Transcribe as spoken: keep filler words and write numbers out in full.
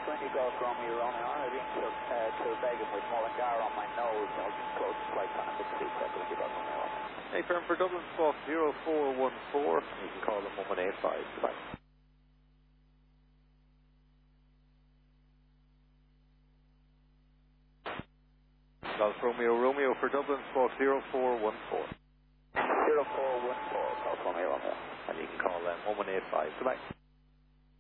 twenty Golf Romeo Romeo, I'm heading to uh, Kilbeggan with Mullingar on my nose. I'll just close the flight on a bit speed, so twenty Golf Romeo Romeo. Hey, firm for Dublin Squawk zero four one four, you can call them one one eight five. Goodbye. Golf Romeo Romeo for Dublin Squawk zero four one four. zero four one four, Golf Romeo Romeo. And you can call them one one eight five. Goodbye.